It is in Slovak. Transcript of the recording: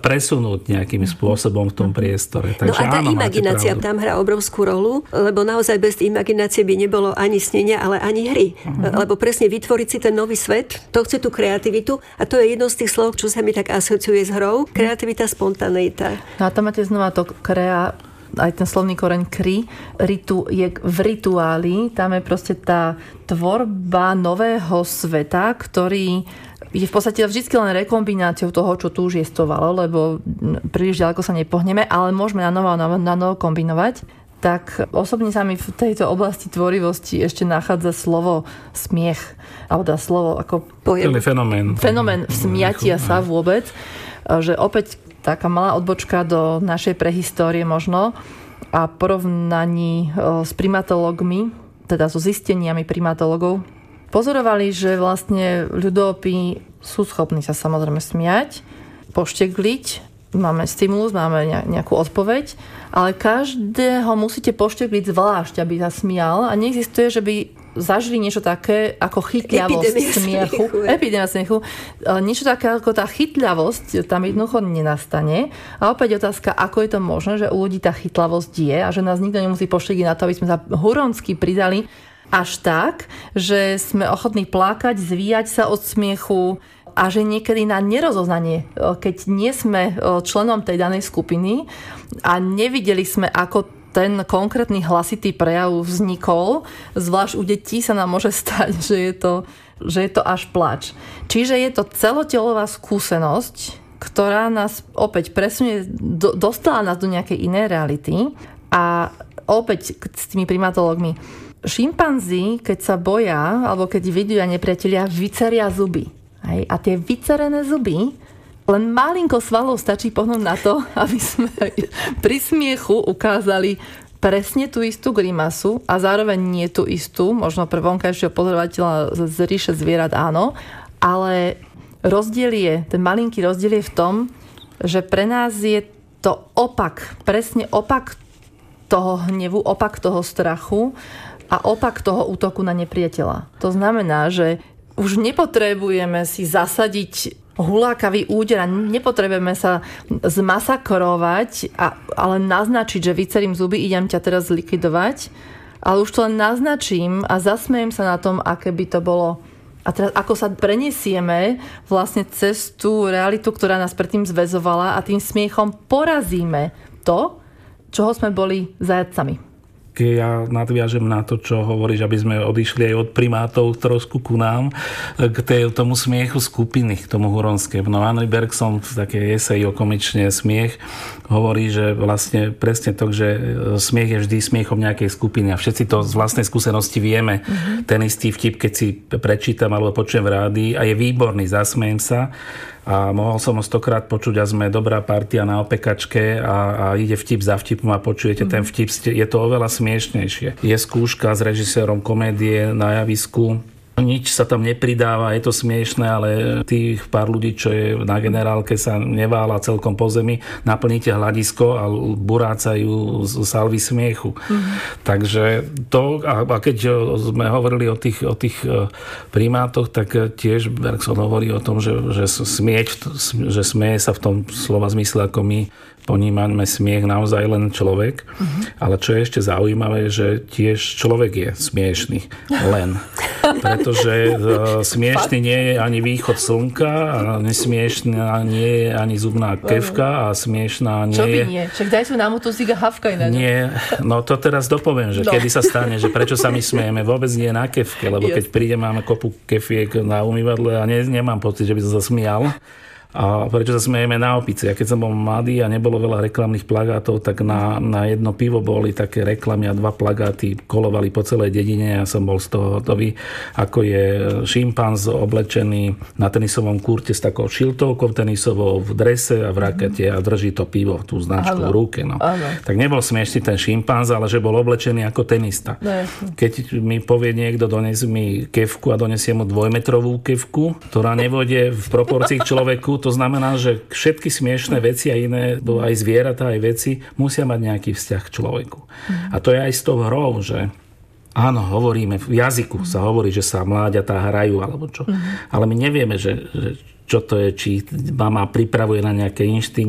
presunúť nejakým spôsobom v tom priestore. Takže, no a tá imaginácia tam hrá obrovskú rolu, lebo naozaj bez imaginácie by nebolo ani snenia, ale ani hry. Lebo presne vytvoriť si ten nový svet, to chce tú kreativitu a to je jedno z tých slov, čo sa mi tak asociuje s hrou. Kreativita, spontaneita. No a tam máte znova to aj ten slovný koreň kri, je v rituáli, tam je proste tá tvorba nového sveta, ktorý je v podstate vždy len rekombináciou toho, čo tu už jestovalo, lebo príliš ďaleko sa nepohneme, ale môžeme na novo kombinovať. Tak osobne sa mi v tejto oblasti tvorivosti ešte nachádza slovo smiech, alebo dá slovo ako fenomén smiatia sa vôbec, že opäť taká malá odbočka do našej prehistórie možno a porovnaní s primatológmi, teda so zisteniami primatológov, pozorovali, že vlastne ľudopy sú schopní sa samozrejme smiať, poštekliť, máme stimulus, máme nejakú odpoveď, ale každého musíte poštekliť zvlášť, aby sa smial a neexistuje, že by zažili niečo také ako chytľavosť smiechu. Epidémia smiechu. Niečo také ako tá chytľavosť tam jednoducho nenastane. A opäť otázka, ako je to možné, že u ľudí tá chytľavosť je a že nás nikto nemusí poštekliť na to, aby sme sa huronsky pridali až tak, že sme ochotní plakať, zvíjať sa od smiechu a že niekedy na nerozoznanie, keď nie sme členom tej danej skupiny a nevideli sme, ako ten konkrétny hlasitý prejav vznikol, zvlášť u detí sa nám môže stať, že je to až plač. Čiže je to celotelová skúsenosť, ktorá nás opäť presunie, dostala nás do nejakej inej reality a opäť s tými primatológmi. Šimpanzi, keď sa boja, alebo keď vidia nepriatelia, vyceria zuby. Hej? A tie vycerené zuby len malinko svalov stačí pohnúť na to, aby sme pri smiechu ukázali presne tú istú grimasu a zároveň nie tú istú, možno pre vonkajšieho pozorovateľa z ríše zvierat áno, ale ten malinký rozdiel je v tom, že pre nás je to opak, presne opak toho hnevu, opak toho strachu a opak toho útoku na nepriateľa. To znamená, že už nepotrebujeme si zasadiť hulákavý úder a nepotrebujeme sa zmasakrovať, ale naznačiť, že vycerím zuby, idem ťa teraz zlikvidovať, ale už to len naznačím a zasmejem sa na tom, aké by to bolo. A teraz ako sa prenesieme vlastne cez tú realitu, ktorá nás predtým zväzovala a tým smiechom porazíme to, čoho sme boli zajatcami. Keď ja nadviažem na to, čo hovoríš, aby sme odišli aj od primátov trošku ku nám, k tomu smiechu skupiny, k tomu huronskému. No Henri Bergson v takej eseji o komične smiech hovorí, že vlastne presne to, že smiech je vždy smiechom nejakej skupiny a všetci to z vlastnej skúsenosti vieme. Ten istý vtip, keď si prečítam alebo počujem v rádii a je výborný, zasmejem sa a mohol som ho 100-krát počuť a sme dobrá partia na opekačke a ide vtip za vtipom a počujete ten vtip, je to oveľa smiešnejšie. Je skúška s režisérom komédie na javisku, nič sa tam nepridáva, je to smiešné, ale tých pár ľudí, čo je na generálke, sa nevála celkom po zemi, naplníte hľadisko a burácajú salvy smiechu. Takže to, a keď sme hovorili o tých primátoch, tak tiež Bergson hovorí o tom, že smieje sa v tom slova zmysle, ako my ponímame smiech naozaj len človek. Ale čo je ešte zaujímavé, že tiež človek je smiešný. Len. Pretože smiešný nie je ani východ slnka, a nesmiešná nie je ani zubná kefka a smiešná nie je... Čo by nie? Však daj tu nám tú ziga havka iná. Nie, no to teraz dopoviem, že kedy sa stane, že prečo sa my smejeme. Vôbec nie na kefke, lebo keď príde, máme kopu kefiek na umývadle a nemám pocit, že by som sa smial. A prečo sa smejeme na opice? Ja keď som bol mladý a nebolo veľa reklamných plagátov, tak na jedno pivo boli také reklamy a 2 plagáty kolovali po celej dedine. Ja som bol z toho hotový, ako je šimpanz oblečený na tenisovom kurte s takou šiltovkou tenisovou v drese a v rakete a drží to pivo, tú značku v ruke. No. Tak nebol smiešný ten šimpanz, ale že bol oblečený ako tenista. Keď mi povie niekto, dones mi kefku a donesie mu 2-metrovú kefku, ktorá nevôjde v proporcii k človeku, to znamená, že všetky smiešné veci a iné, aj zvieratá, aj veci, musia mať nejaký vzťah k človeku. A to je aj s tou hrou, že áno, hovoríme, v jazyku sa hovorí, že sa mláďatá hrajú, alebo čo. Ale my nevieme, že čo to je, či mama pripravuje na nejaké inštinkty,